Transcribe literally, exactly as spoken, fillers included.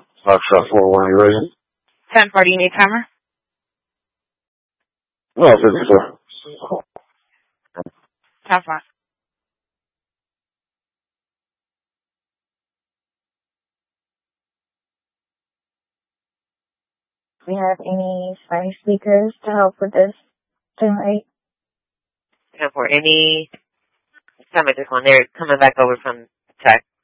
Foxtrot four one, you ready? ten forty, you need timer? No, fifty-four. ten five. We have any fire speakers to help with this tonight? ten four, any, tell me this one, they're coming back over from tech.